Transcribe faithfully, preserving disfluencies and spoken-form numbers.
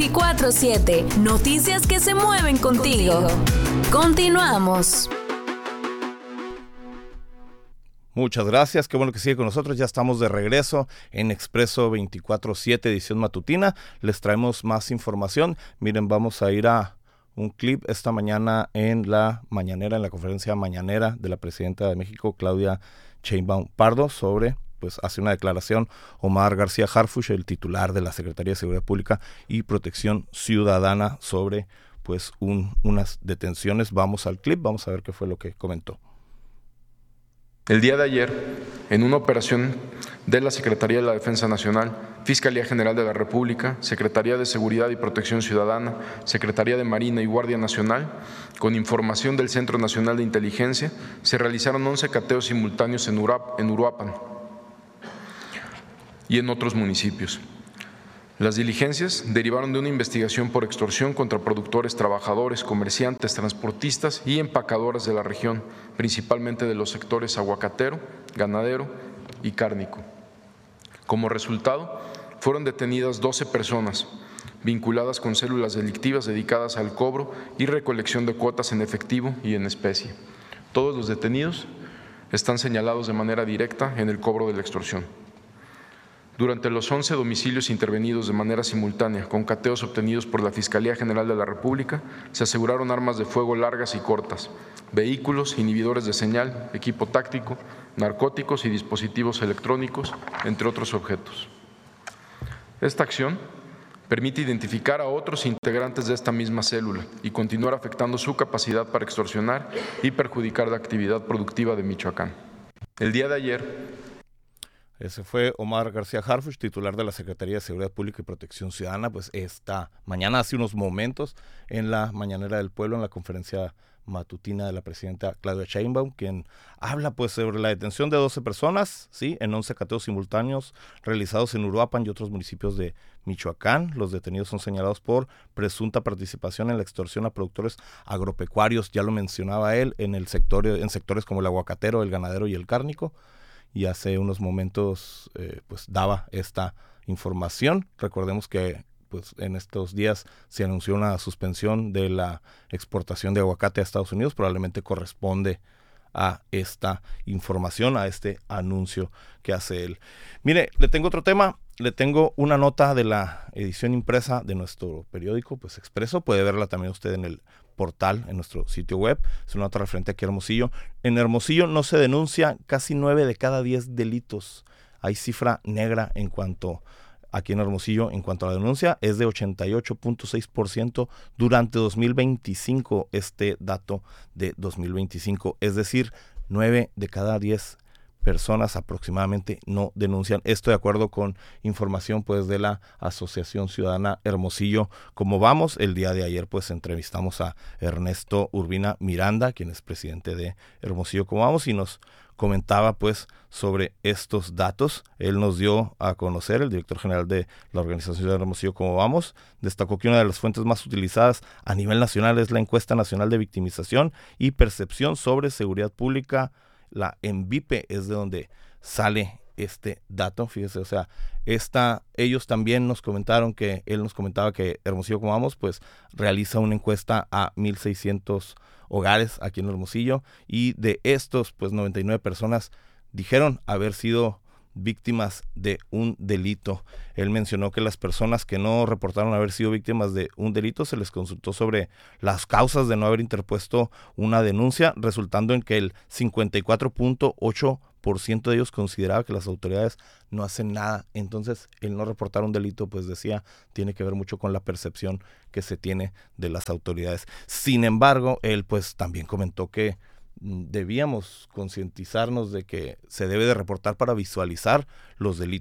veinticuatro siete. Noticias que se mueven contigo. Continuamos. Muchas gracias, qué bueno que sigue con nosotros. Ya estamos de regreso en Expreso veinticuatro siete, edición matutina. Les traemos más información. Miren, vamos a ir a un clip esta mañana en la mañanera, en la conferencia mañanera de la presidenta de México, Claudia Sheinbaum Pardo, sobre, pues hace una declaración Omar García Harfuch, el titular de la Secretaría de Seguridad Pública y Protección Ciudadana, sobre pues un, unas detenciones. Vamos al clip, vamos a ver qué fue lo que comentó. El día de ayer, en una operación de la Secretaría de la Defensa Nacional, Fiscalía General de la República, Secretaría de Seguridad y Protección Ciudadana, Secretaría de Marina y Guardia Nacional, con información del Centro Nacional de Inteligencia, se realizaron once cateos simultáneos en, Urap, en Uruapan y en otros municipios. Las diligencias derivaron de una investigación por extorsión contra productores, trabajadores, comerciantes, transportistas y empacadoras de la región, principalmente de los sectores aguacatero, ganadero y cárnico. Como resultado, fueron detenidas doce personas vinculadas con células delictivas dedicadas al cobro y recolección de cuotas en efectivo y en especie. Todos los detenidos están señalados de manera directa en el cobro de la extorsión. Durante los once domicilios intervenidos de manera simultánea con cateos obtenidos por la Fiscalía General de la República, se aseguraron armas de fuego largas y cortas, vehículos, inhibidores de señal, equipo táctico, narcóticos y dispositivos electrónicos, entre otros objetos. Esta acción permite identificar a otros integrantes de esta misma célula y continuar afectando su capacidad para extorsionar y perjudicar la actividad productiva de Michoacán. El día de ayer, Ese fue Omar García Harfuch, titular de la Secretaría de Seguridad Pública y Protección Ciudadana, pues esta mañana, hace unos momentos, en la Mañanera del Pueblo, en la conferencia matutina de la presidenta Claudia Sheinbaum, quien habla pues sobre la detención de doce personas, sí, en once cateos simultáneos realizados en Uruapan y otros municipios de Michoacán. Los detenidos son señalados por presunta participación en la extorsión a productores agropecuarios, ya lo mencionaba él, en el sector, en sectores como el aguacatero, el ganadero y el cárnico. Y hace unos momentos eh, pues daba esta información. Recordemos que pues en estos días se anunció una suspensión de la exportación de aguacate a Estados Unidos, probablemente corresponde a esta información, a este anuncio que hace él. Mire, le tengo otro tema, le tengo una nota de la edición impresa de nuestro periódico, pues Expreso, puede verla también usted en el portal, en nuestro sitio web. Es una nota referente aquí a Hermosillo. En Hermosillo no se denuncia casi nueve de cada diez delitos. Hay cifra negra en cuanto, aquí en Hermosillo, en cuanto a la denuncia, es de ochenta y ocho punto seis por ciento durante dos mil veinticinco, este dato de dos mil veinticinco, es decir, nueve de cada diez personas aproximadamente no denuncian. Esto de acuerdo con información pues de la Asociación Ciudadana Hermosillo Cómo Vamos. El día de ayer pues entrevistamos a Ernesto Urbina Miranda, quien es presidente de Hermosillo Cómo Vamos, y nos comentaba pues sobre estos datos. Él nos dio a conocer, el director general de la Organización de Hermosillo Cómo Vamos, destacó que una de las fuentes más utilizadas a nivel nacional es la Encuesta Nacional de Victimización y Percepción sobre Seguridad Pública, la ENVIPE, es de donde sale este dato. Fíjese, o sea, esta, ellos también nos comentaron que, él nos comentaba que Hermosillo Cómo Vamos, pues realiza una encuesta a mil seiscientos hogares aquí en Hermosillo, y de estos, pues noventa y nueve personas dijeron haber sido víctimas de un delito. Él mencionó que las personas que no reportaron haber sido víctimas de un delito se les consultó sobre las causas de no haber interpuesto una denuncia, resultando en que el cincuenta y cuatro punto ocho por ciento de ellos consideraba que las autoridades no hacen nada. Entonces, el no reportar un delito, pues decía, tiene que ver mucho con la percepción que se tiene de las autoridades. Sin embargo, él pues también comentó que debíamos concientizarnos de que se debe de reportar para visualizar los delitos